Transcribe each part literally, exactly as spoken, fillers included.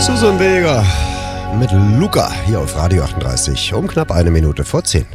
Susan Vega mit Luca hier auf Radio achtunddreißig um knapp eine Minute vor zehn.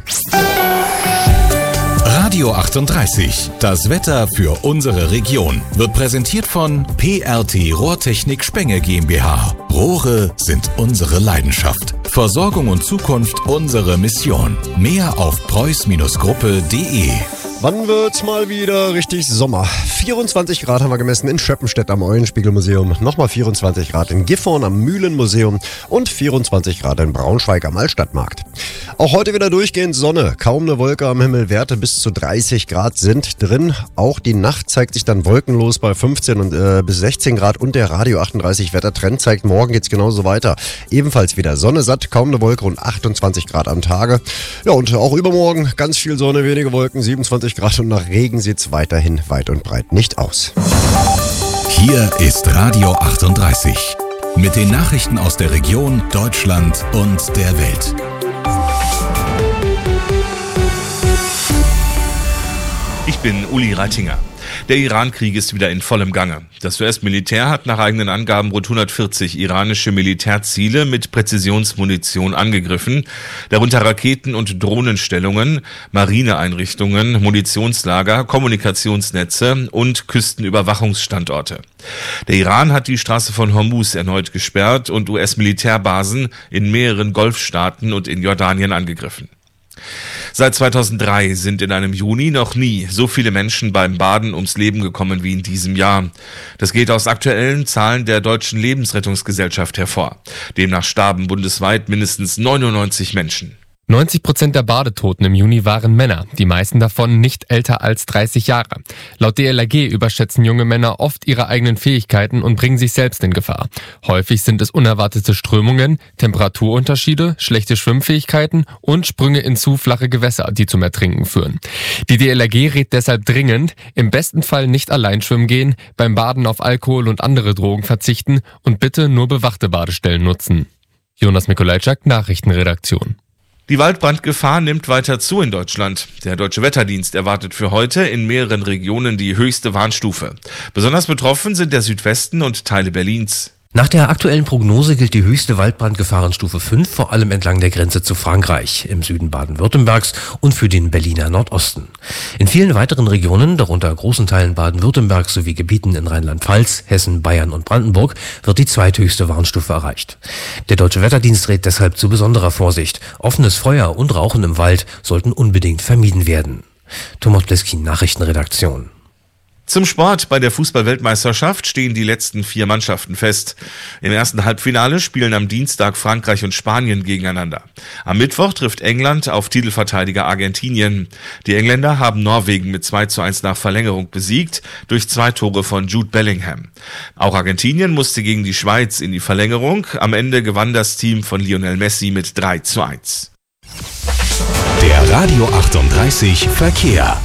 Radio achtunddreißig, das Wetter für unsere Region, wird präsentiert von P R T Rohrtechnik Spenge GmbH. Rohre sind unsere Leidenschaft. Versorgung und Zukunft unsere Mission. Mehr auf preuß Gruppe punkt de. Wann wird's mal wieder richtig Sommer? vierundzwanzig Grad haben wir gemessen in Schöppenstedt am Eulenspiegelmuseum, nochmal vierundzwanzig Grad in Gifhorn am Mühlenmuseum und vierundzwanzig Grad in Braunschweig am Altstadtmarkt. Auch heute wieder durchgehend Sonne, kaum eine Wolke am Himmel, Werte bis zu dreißig Grad sind drin. Auch die Nacht zeigt sich dann wolkenlos bei fünfzehn und, äh, bis sechzehn Grad und der Radio achtunddreißig Wettertrend zeigt, morgen geht's genauso weiter. Ebenfalls wieder Sonne satt, kaum eine Wolke und achtundzwanzig Grad am Tage. Ja, und auch übermorgen ganz viel Sonne, wenige Wolken, siebenundzwanzig Grad und nach Regen sieht's weiterhin weit und breit nicht aus. Hier ist Radio achtunddreißig mit den Nachrichten aus der Region, Deutschland und der Welt. Ich bin Uli Reitinger. Der Iran-Krieg ist wieder in vollem Gange. Das U S-Militär hat nach eigenen Angaben rund hundertvierzig iranische Militärziele mit Präzisionsmunition angegriffen, darunter Raketen- und Drohnenstellungen, Marineeinrichtungen, Munitionslager, Kommunikationsnetze und Küstenüberwachungsstandorte. Der Iran hat die Straße von Hormuz erneut gesperrt und U S-Militärbasen in mehreren Golfstaaten und in Jordanien angegriffen. Seit zweitausenddrei sind in einem Juni noch nie so viele Menschen beim Baden ums Leben gekommen wie in diesem Jahr. Das geht aus aktuellen Zahlen der Deutschen Lebensrettungsgesellschaft hervor. Demnach starben bundesweit mindestens neunundneunzig Menschen. neunzig Prozent der Badetoten im Juni waren Männer, die meisten davon nicht älter als dreißig Jahre. Laut D L R G überschätzen junge Männer oft ihre eigenen Fähigkeiten und bringen sich selbst in Gefahr. Häufig sind es unerwartete Strömungen, Temperaturunterschiede, schlechte Schwimmfähigkeiten und Sprünge in zu flache Gewässer, die zum Ertrinken führen. Die D L R G rät deshalb dringend, im besten Fall nicht allein schwimmen gehen, beim Baden auf Alkohol und andere Drogen verzichten und bitte nur bewachte Badestellen nutzen. Jonas Mikolajczak, Nachrichtenredaktion. Die Waldbrandgefahr nimmt weiter zu in Deutschland. Der Deutsche Wetterdienst erwartet für heute in mehreren Regionen die höchste Warnstufe. Besonders betroffen sind der Südwesten und Teile Berlins. Nach der aktuellen Prognose gilt die höchste Waldbrandgefahrenstufe fünf, vor allem entlang der Grenze zu Frankreich, im Süden Baden-Württembergs und für den Berliner Nordosten. In vielen weiteren Regionen, darunter großen Teilen Baden-Württembergs sowie Gebieten in Rheinland-Pfalz, Hessen, Bayern und Brandenburg, wird die zweithöchste Warnstufe erreicht. Der Deutsche Wetterdienst rät deshalb zu besonderer Vorsicht. Offenes Feuer und Rauchen im Wald sollten unbedingt vermieden werden. Thomas Bleskin, Nachrichtenredaktion. Zum Sport. Bei der Fußball-Weltmeisterschaft stehen die letzten vier Mannschaften fest. Im ersten Halbfinale spielen am Dienstag Frankreich und Spanien gegeneinander. Am Mittwoch trifft England auf Titelverteidiger Argentinien. Die Engländer haben Norwegen mit zwei zu eins nach Verlängerung besiegt, durch zwei Tore von Jude Bellingham. Auch Argentinien musste gegen die Schweiz in die Verlängerung. Am Ende gewann das Team von Lionel Messi mit drei zu eins. Der Radio achtunddreißig Verkehr.